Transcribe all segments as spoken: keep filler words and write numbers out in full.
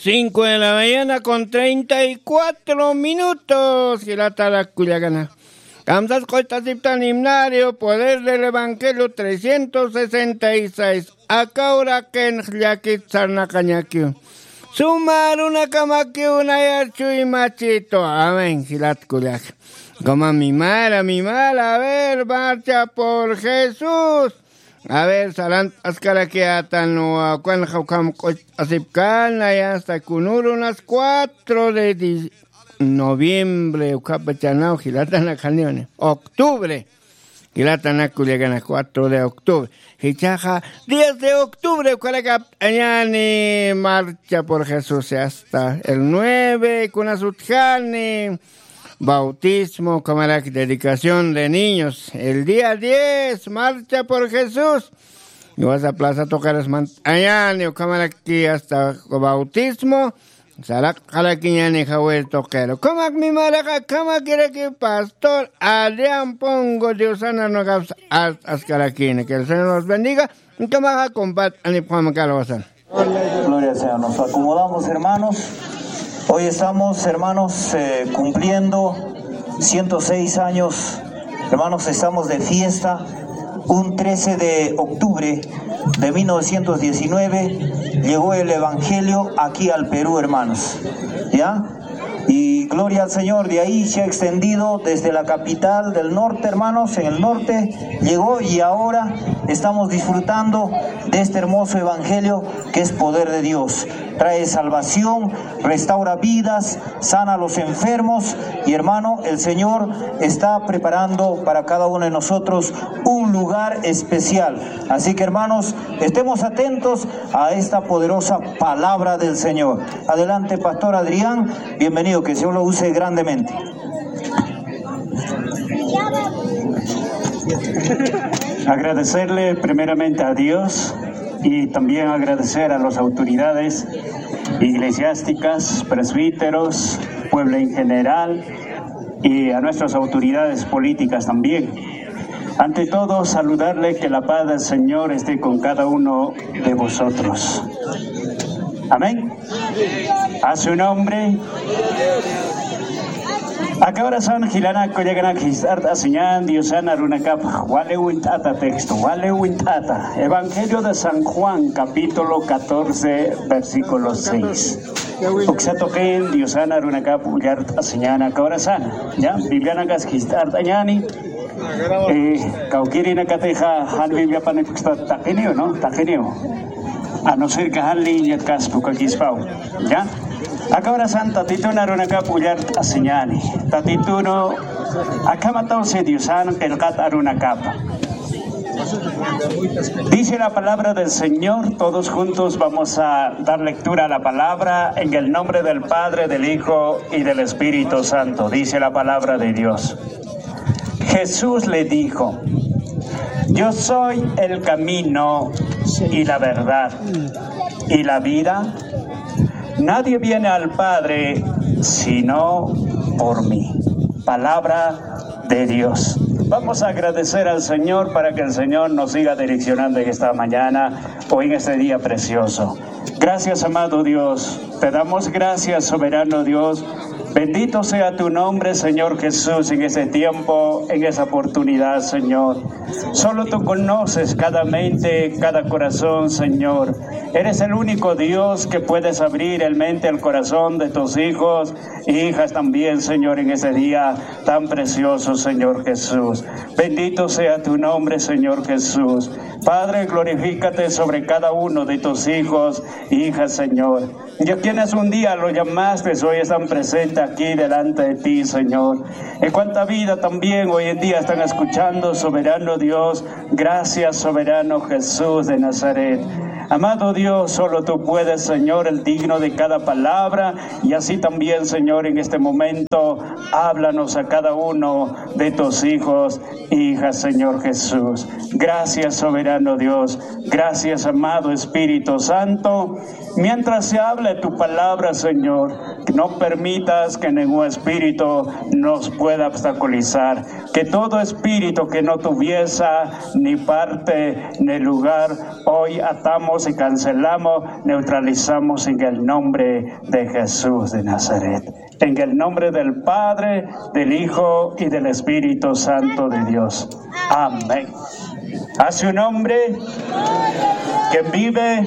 Cinco de la mañana con treinta y cuatro minutos. Gilata la Cuyagana. Kamsas Coitasiptan Himnario, Poder del Evangelio trescientos sesenta y seis. Akaura Ken Yakit Sarnakañakio. Sumar una camaqui, una yarchu y machito. Amén, Gilat Cuyag. Como mi mala, mi mala, a ver, marcha por Jesús. A ver, salant ascaraqueatan o cuan jaucam asipcan allá hasta kunur unas cuatro de noviembre, ucapachanao, gilatana cañones, octubre, gilatana culiagana, cuatro de octubre, hichaja, diez de octubre, ucalacap, añani, marcha por Jesús, hasta el nueve, kunasutjani, bautismo, camarak, dedicación de niños. El día diez, marcha por Jesús. Y vas a plaza a tocar las montañas, camarak, hasta bautismo. Salak, jalaquiñani, jahuel, toquero. Comac mi maraca, cama quiere que pastor, Adrián Pongo, Diosana, no gaps, ascaraquine. Que el Señor los bendiga. Y camaca, compat, anipamacalosan. Gloria al Señor. Nos acomodamos, hermanos. Hoy estamos, hermanos, eh, cumpliendo ciento seis años, hermanos, estamos de fiesta. Un trece de octubre de mil novecientos diecinueve llegó el Evangelio aquí al Perú, hermanos, ¿ya? Y gloria al Señor, de ahí se ha extendido desde la capital del norte, hermanos, en el norte llegó y ahora estamos disfrutando de este hermoso evangelio que es poder de Dios. Trae salvación, restaura vidas, sana a los enfermos y hermano, el Señor está preparando para cada uno de nosotros un lugar especial. Así que hermanos, estemos atentos a esta poderosa palabra del Señor. Adelante, Pastor Adrián, bienvenido, que el Señor lo use grandemente. Agradecerle primeramente a Dios y también agradecer a las autoridades eclesiásticas, presbíteros, pueblo en general y a nuestras autoridades políticas también. Ante todo, saludarle, que la paz del Señor esté con cada uno de vosotros. Amén. A su nombre. Acá ahora son Gilana Coyagana Gisart Aseñan Diosana Runacap, Wale Wintata texto, Wale Wintata, Evangelio de San Juan, capítulo catorce, versículo seis. Uxatoquen Diosana Runacap, Uyart Aseñan, acá ahora sana, ya, Bibliana Gas Gisart Añani, eh, Cauquiri Nacateja, Han Biblia Panexta Taquenio, ¿no? Taquenio. A no ser que Han Linyat Caspuca Gispau, ya. Acá ahora Santa Tituna Runaka Puyar Aseñani. Tatituno, acá matose Diosano que el cat Arunacapa. Dice la palabra del Señor, todos juntos vamos a dar lectura a la palabra en el nombre del Padre, del Hijo y del Espíritu Santo. Dice la palabra de Dios. Jesús le dijo: yo soy el camino y la verdad y la vida. Nadie viene al Padre sino por mí. Palabra de Dios. Vamos a agradecer al Señor para que el Señor nos siga direccionando en esta mañana o en este día precioso. Gracias, amado Dios. Te damos gracias, soberano Dios. Bendito sea tu nombre, Señor Jesús, en ese tiempo, en esa oportunidad, Señor. Solo tú conoces cada mente, cada corazón, Señor. Eres el único Dios que puedes abrir el mente, el corazón de tus hijos e hijas también, Señor, en ese día tan precioso, Señor Jesús. Bendito sea tu nombre, Señor Jesús. Padre, glorifícate sobre cada uno de tus hijos e hijas, Señor. Y a quienes un día lo llamaste, hoy están presentes aquí delante de ti, Señor. En cuánta vida también hoy en día están escuchando, soberano Dios. Gracias, soberano Jesús de Nazaret. Amado Dios, solo tú puedes, Señor, el digno de cada palabra, y así también, Señor, en este momento, háblanos a cada uno de tus hijos e hijas, Señor Jesús. Gracias, soberano Dios. Gracias, amado Espíritu Santo. Mientras se habla tu palabra, Señor, No permitas que ningún espíritu nos pueda obstaculizar. Que todo espíritu que no tuviese ni parte ni lugar, hoy atamos y cancelamos, neutralizamos en el nombre de Jesús de Nazaret. En el nombre del Padre, del Hijo y del Espíritu Santo de Dios. Amén. A su nombre, que vive.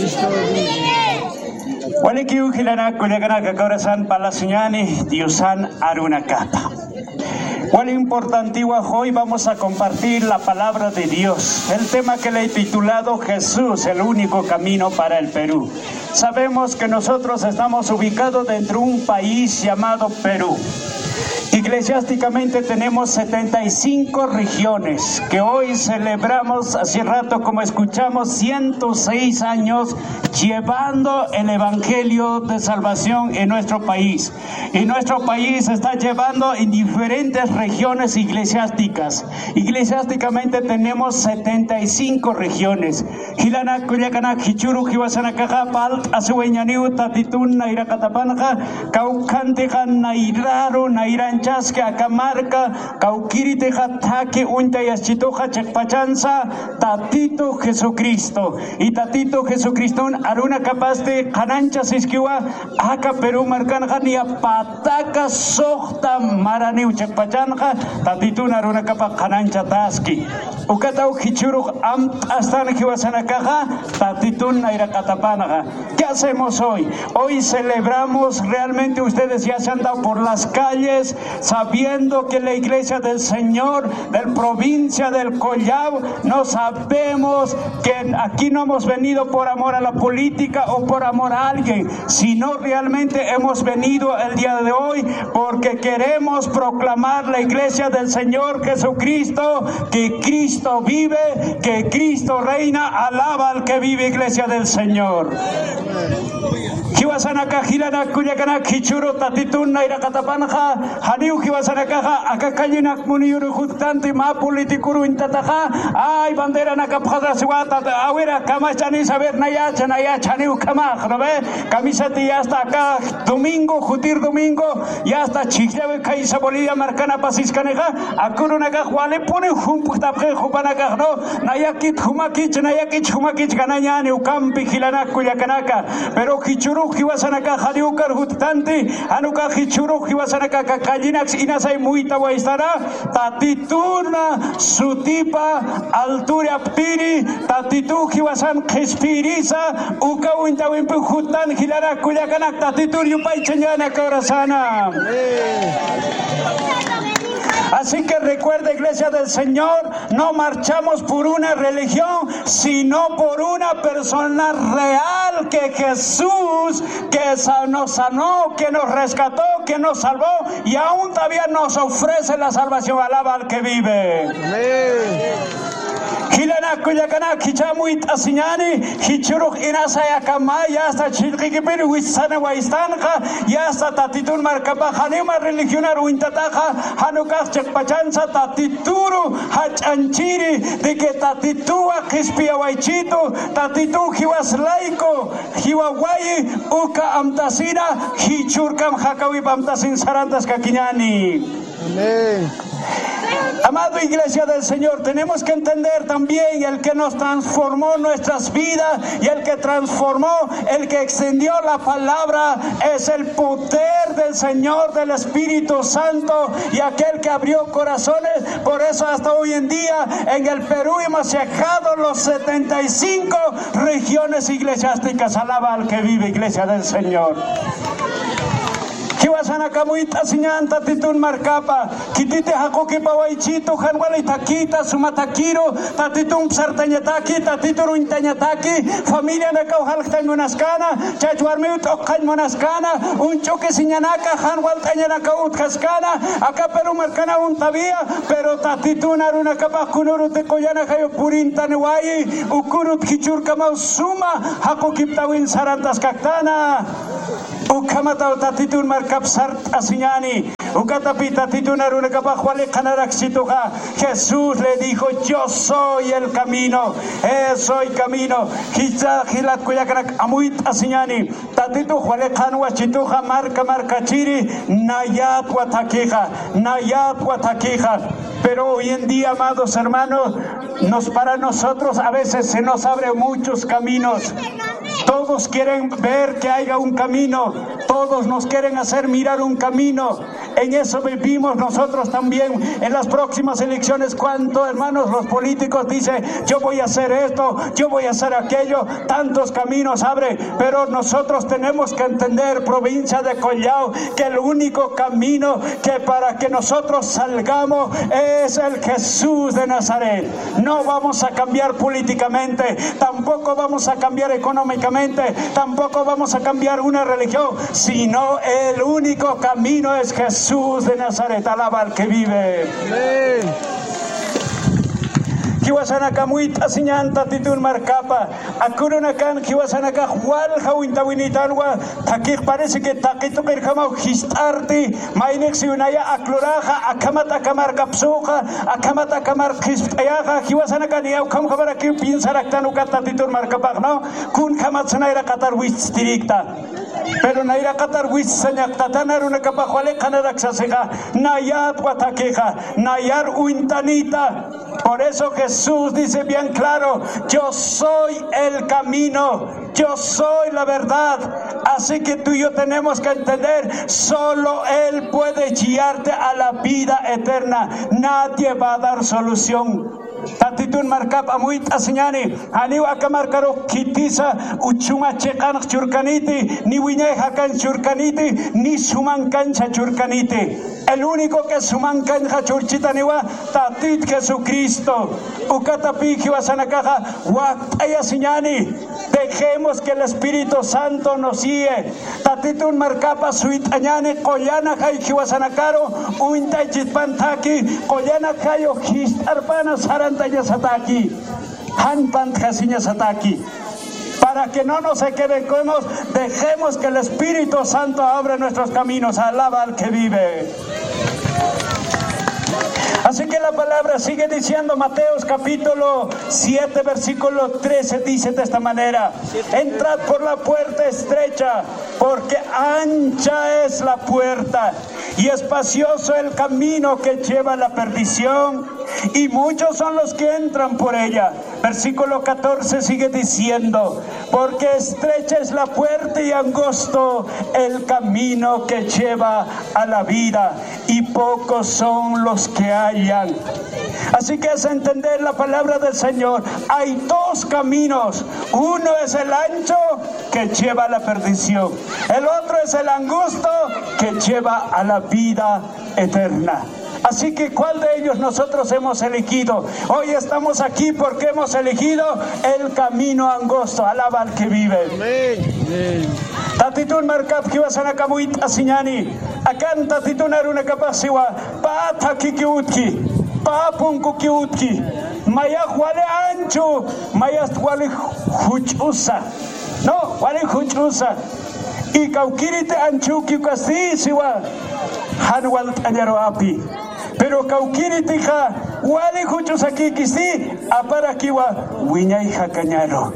Walikiu hilana kulegana kakaurasan palasuñani diusan arunakapa. Wali importantiwa hoy vamos a compartir la palabra de Dios. El tema que le he titulado Jesús, el único camino para el Perú. Sabemos que nosotros estamos ubicados dentro de un país llamado Perú. Eclesiásticamente tenemos setenta y cinco regiones que hoy celebramos, hace rato como escuchamos, ciento seis años llevando el Evangelio de Salvación en nuestro país. Y nuestro país está llevando en diferentes regiones eclesiásticas. Eclesiásticamente tenemos setenta y cinco regiones. Hilana Kuyakana Kichuru Hiwasanakaja Palt Asueñaniu Tatitun Nairakatapanja Kaukanteja Nairaro Nairan Chaske Akamarca, Kaukirite Hatake, Unta Yachitoja, Chekpachanza, Tatito Jesucristo. Y Tatito Jesucristo, Aruna Capaste, Canancha Siskiwa, Aka Perú Marcanjania, Pataka Sohta Maraniu Chekpachanja, Tatito Aruna Capa, Canancha Taski. Ukatau Kichuru Am Astan Kiwasanakaja, Tatitun Nairakatapanaga. ¿Qué hacemos hoy? Hoy celebramos, realmente ustedes ya se han dado por las calles, sabiendo que la iglesia del Señor, del provincia del Collao, no sabemos que aquí no hemos venido por amor a la política o por amor a alguien, sino realmente hemos venido el día de hoy porque queremos proclamar la iglesia del Señor Jesucristo, que Cristo vive, que Cristo reina. Alaba al que vive, iglesia del Señor. Kiwasanaka hilana kuyakana kichuru tatitun naira katapanja haniu kiwasanaka akakayina muniuru jutanti ma politikuru intataja ay bandera nakapjada suata awera kamachani saber nayacha nayacha niu kamaj no ve camiseta ya hasta acá domingo jutir domingo ya hasta chikleve kaisa Bolivia marcana pasiscaneja akurunaka wale pone jumputapje jupanaka no nayakit humakich nayakich humakich ganayani ukampi hilana kuyakanaka pero kichuru Hiwasanaka Hadiukar Hutanti, Anuka Hichuru Hiwasanaka Kakajinax Inasai Muita Waistara, Tatituna Sutipa Alturia Piri, Tatitu Hiwasan Kespirisa, Uka Wintawimpu Hutan Hilara Kuyakanak, Tatitur Yupai Chenyana Korasana. Así que recuerda, iglesia del Señor, no marchamos por una religión, sino por una persona real, que Jesús, que nos sanó, que nos rescató, que nos salvó y aún todavía nos ofrece la salvación. Alaba al que vive. Amén. Hilana kuyakana kichamuit asiñani hichuruk inasaya kama ya hasta chilkikipiri wisana waistanja ya hasta tatitun markapa hanema religionar uintataja hanukach chekpachanza tatituru hachanchiri de que tatitua kispia waichito tatitu hiwas laiko hiwawayi uka amtasina hichurkam hakawi amtasin sarantas kakiñani. Amén. Amado iglesia del Señor, tenemos que entender también el que nos transformó nuestras vidas y el que transformó, el que extendió la palabra es el poder del Señor, del Espíritu Santo y aquel que abrió corazones. Por eso hasta hoy en día en el Perú hemos llegado los setenta y cinco regiones eclesiásticas. Alaba al que vive, iglesia del Señor. Kiwasana kamuita siñanta titun marcapa, kitite hakoki pawaichito, hanwali takita, sumatakiro, tatitun sartañataki, tatituru intañataki, familia de kauhalktan monaskana, chachuarmiut okkan monaskana, un choque siñanaka, hanwal tañanaka utkaskana, acá Perú marcana un tabía, pero tatitun aruna capa kunuru te koyana kayo purintanewayi, ukurut kichurka mausuma, hakoki pawin sarantas kaktana. Ukamata tatitun markapsart asiñani. Ukatapi tatitun arunakapajuale kanaraxituja. Jesús le dijo, yo soy el camino, eh, soy camino. Quizá gilat kuyakarak amuit asiñani. Tatitu juale kanwachituja marca marca chiri. Nayat watakija, nayat watakija. Pero hoy en día, amados hermanos, nos, para nosotros a veces se nos abren muchos caminos. Todos quieren ver que haya un camino. Todos nos quieren hacer mirar un camino. En eso vivimos nosotros también. En las próximas elecciones, ¿cuántos hermanos los políticos dicen, yo voy a hacer esto, yo voy a hacer aquello? Tantos caminos abren. Pero nosotros tenemos que entender, provincia de Collao, que el único camino que para que nosotros salgamos es el Jesús de Nazaret. No vamos a cambiar políticamente, tampoco vamos a cambiar económicamente, tampoco vamos a cambiar una religión, sino el único camino es Jesús de Nazaret. Alaba al que vive. Amén. Kiwasanaka muita siñanta titun marcapa. Akurunakan kiwasanaka hual hawintawinitanwa. Takik parece que takito kirkama histarti. Mainik si unaya akloraja akamat akamar kapsuja akamat akamar histayaja kiwasanaka niau kam kabara ki pinsaraktanuka titun marcapa no kun kamat sanaira katar wits directa. Pero naira katar wits sanyak tatanaru nakapajuale kanaraxasega nayat watakeja nayar uintanita. Por eso Jesús dice bien claro, yo soy el camino, yo soy la verdad. Así que tú y yo tenemos que entender, solo Él puede guiarte a la vida eterna. Nadie va a dar solución. Tatitun markap amuit asiñani aniu akamarkaro kitisa uchuma chekan churkaniti ni wiñay hakan churkaniti ni suman cancha churkaniti. El único que suman cancha churchita niwa tatit Jesucristo. Ukatapi kiwasanakaja waktay asiñani. Dejemos que el Espíritu Santo nos guíe. Tatitun markapa suitañani koyana kai kiwasanakaro uintay chitpantaki koyana kayo histarpana saran Sataki, Hanpan Jasiña Sataki. Para que no nos equivoquemos, dejemos que el Espíritu Santo abra nuestros caminos. Alaba al que vive. Así que la palabra sigue diciendo, Mateos capítulo siete, versículo trece, dice de esta manera: entrad por la puerta estrecha, porque ancha es la puerta y espacioso el camino que lleva a la perdición, y muchos son los que entran por ella. Versículo catorce sigue diciendo: porque estrecha es la puerta y angosto el camino que lleva a la vida, y pocos son los que hallan. Así que es entender la palabra del Señor. Hay dos caminos. Uno es el ancho, que lleva a la perdición. El otro es el angosto, que lleva a la vida eterna. Así que ¿cuál de ellos nosotros hemos elegido? Hoy estamos aquí porque hemos elegido el camino angosto. Alaba al que vive. Amén. Tatitun markap kiwasanakamuit asiñani. Akan tatitun arunakapasiwa. Pata kikiutki. Papunku kiutki. Maya huale ancho. Maya huale huchusa. No, huale huchusa. Y kaukirite anchuki kastisiwa. Hanwal tanyaro api. Pero kaukiri tija wale juchos aquí kisi apara kiwa wiña hija cañaro.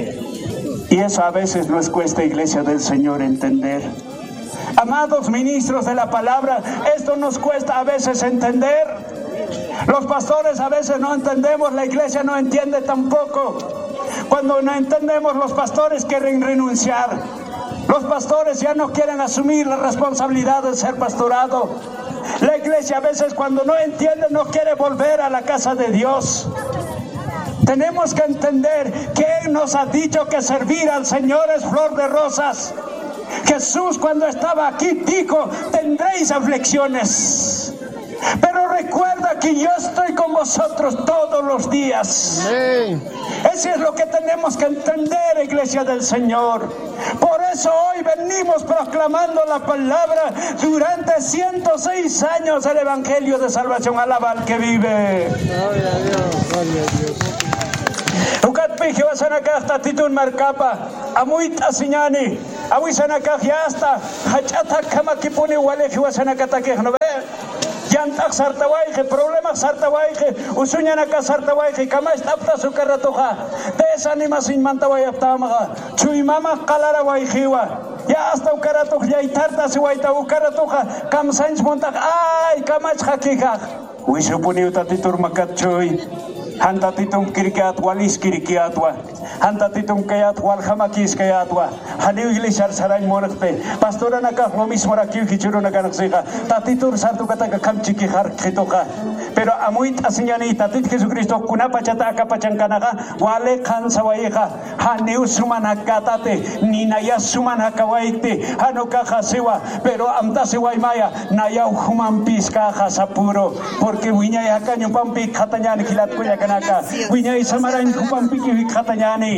Y eso a veces nos cuesta, iglesia del Señor, entender. Amados ministros de la palabra, esto nos cuesta a veces entender. Los pastores a veces no entendemos, la iglesia no entiende tampoco. Cuando no entendemos, los pastores quieren renunciar. Los pastores ya no quieren asumir la responsabilidad de ser pastorado. La iglesia a veces cuando no entiende no quiere volver a la casa de Dios. Tenemos que entender que Él nos ha dicho que servir al Señor es flor de rosas. Jesús cuando estaba aquí dijo, tendréis aflicciones. Pero recuerda que yo estoy con vosotros todos los días. Amén. Eso es lo que tenemos que entender, iglesia del Señor. Por eso hoy venimos proclamando la palabra durante ciento seis años el Evangelio de Salvación. Alaba al que vive. Gloria a Dios, gloria a Dios. Ukatpi kiwasanaka tatitun markapa amuit asiñani awisanaka ya hasta hachata kama kipuni wale hiwasanaka take no ver yantak sartawaije problemas sartawaije usuñanaka sartawaije kama estapta su carratoja desanima sin mantawaya aptamaga chui mama qalara waijiwa ya hasta ukaratok ya itarta si waita ukaratoja kam sains montak ay kamach hakika wisupuni utatitur makat chui hanta titum kirkiat walis kirkiatwa hanta titum kayat wal hamakis kayatwa haniu iglesia saray monakte pastora naka lo mismo rakiu kichuru nakanakseja tatitur sartu kata kamchiki har khitoka pero amuit asinyani tatit Jesucristo kunapa chata akapachankanaka wale kansa wayeja haniu sumanakatate ni naya sumanakawaite hanoka hasewa pero amta sewaimaya naya human piska hasapuro porque wiña yakaño pampi khatanyani kilat kuya kanaka wiña isamaran kupampi ki khatanyani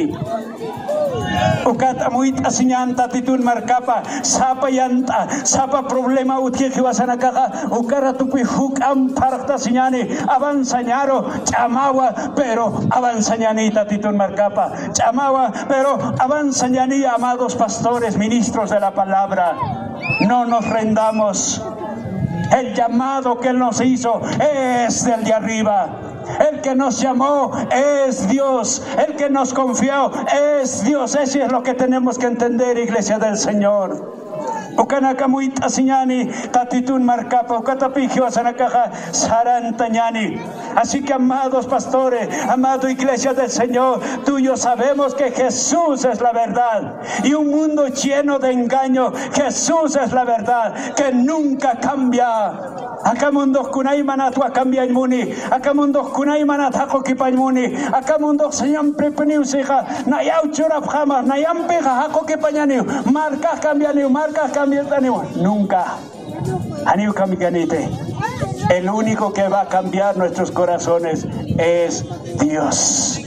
ukat amuit asinyan tatitun markapa sapa yanta sapa problema utke kiwasanaka ukara tupi huk am parakta sinyani avanzañaro chamawa pero avanzañani tatitun markapa chamawa pero avanzañani amados pastores ministros de la palabra no nos rendamos. El llamado que Él nos hizo es del de arriba. El que nos llamó es Dios. El que nos confió es Dios. Eso es lo que tenemos que entender, iglesia del Señor. Ukanaka muit asiñani tatitun marcapa ukatapigio asanakaja sarantañani. Así que amados pastores, amado iglesia del Señor, tú y yo sabemos que Jesús es la verdad y un mundo lleno de engaño. Jesús es la verdad que nunca cambia. Acá mundo kunai manatu cambia el muni. Acá mundo kunai manatako kipañmuni. Acá mundo siempre peniusija. Nayau chorap jamás. Nayam pega hako kipañani. Marcas cambiani. Marcas cambiani. Nunca. Aniu cambianite. El único que va a cambiar nuestros corazones es Dios.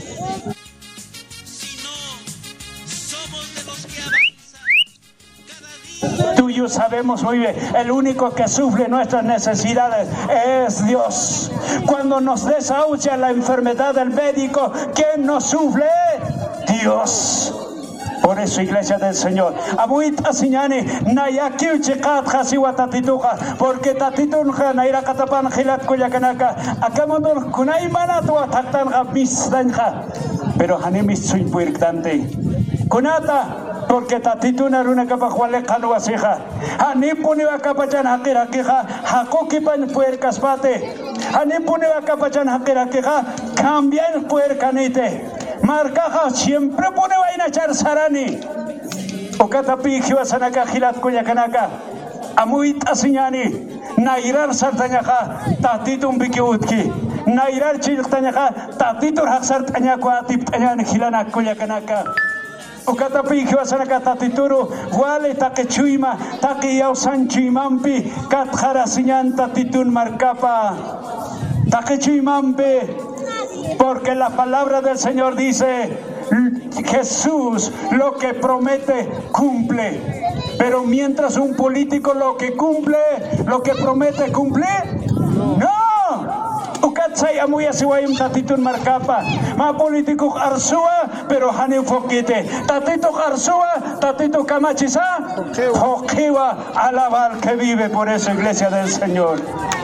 Tú y yo sabemos muy bien, el único que sufre nuestras necesidades es Dios. Cuando nos desahucia la enfermedad del médico, ¿quién nos sufre? Dios. Por eso, iglesia del Señor, amuit asiñani nayakiu chikat hasiwa tatituja, porque tatituja naira katapan hilat kuyakanaka, akamondon kunai manatu ataktan misdanja, pero hanemis suy puirtante. Kunata, porque tatituna runa kapajuale kanuasija, hanipuni akapachan hakirakiha, hakokipan puercaspate, hanipuni akapachan hakirakiha, cambian puercanite. Marcaja siempre pone vaina echar sarani. Okatapi hiwasanaka hilat kuyakanaka. Amuit asiñani. Nairar sartañaja tatitun bikiutki. Nairar chiltañaja tatitur haksartañako atiptañan hilanak kuyakanaka. Okatapi hiwasanaka tatituru wale takechuima taki yausanchuimampi katjarasiñan tatitun marcapa. Takechuimampi. Porque la palabra del Señor dice, Jesús lo que promete cumple. Pero mientras un político lo que cumple, lo que promete cumple, no. Ukatsay amuy asiwayim tatitun markapa. Ma político arsua, pero hanin fokite. Tatito arsua, tatito kamachisa, jokiwa alaba al que vive. Por eso, iglesia del Señor.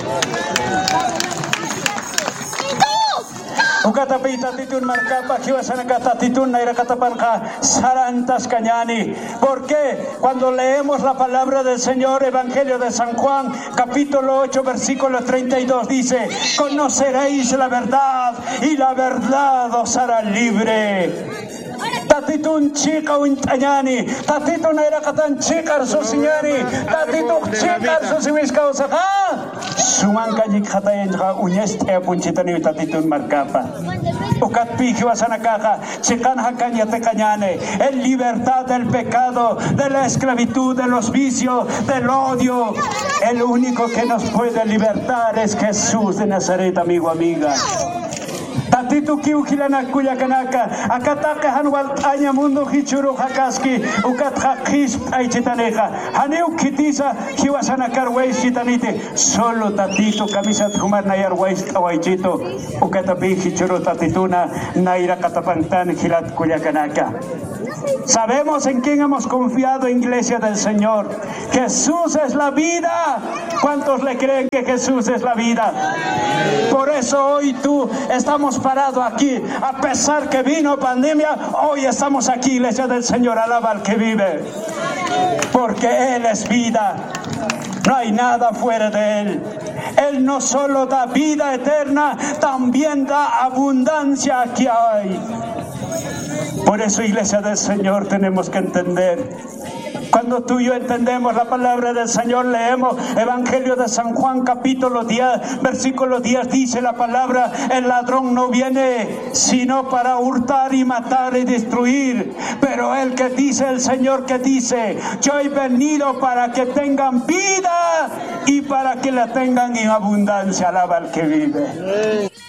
Ukatapi tatitun marcapa, kiwasanaka tatitun naira katapanka sarantas cañani. ¿Por qué? Cuando leemos la palabra del Señor, Evangelio de San Juan, capítulo ocho, versículo treinta y dos, dice: conoceréis la verdad y la verdad os hará libre. Tatitun chica untañani, tatitun naira katan chikar sosiñani, tatitun chikar sosiwiska osaka. Suman kajik hatayenja uñeste punchitani tatitun marcapa. Ukatpi hiwasanakaja, chikan hakanyate cañane, en libertad del pecado, de la esclavitud, de los vicios, del odio. El único que nos puede libertar es Jesús de Nazaret, amigo, amiga. Tatitu kiukilana kuyakanaka. Akataka hanwal aña mundo hichuru hakaski. Ukat hakis aichitaneja. Haneu kitisa kiwasana karweis chitanite. Solo tatito kamisat humar nayar weis kawaichito. Ukatabi hichuru tatituna naira katapantan hilat kuyakanaka. Sabemos en quién hemos confiado, Iglesia del Señor. Jesús es la vida. ¿Cuántos le creen que Jesús es la vida? Por eso hoy tú estamos parados aquí. A pesar que vino pandemia, hoy estamos aquí, Iglesia del Señor. Alaba al que vive. Porque Él es vida. No hay nada fuera de Él. Él no solo da vida eterna, también da abundancia que hay. Por eso, Iglesia del Señor, tenemos que entender. Cuando tú y yo entendemos la palabra del Señor, leemos Evangelio de San Juan, capítulo diez, versículo diez, dice la palabra: el ladrón no viene sino para hurtar y matar y destruir. Pero el que dice, el Señor que dice: yo he venido para que tengan vida y para que la tengan en abundancia. Alaba al que vive.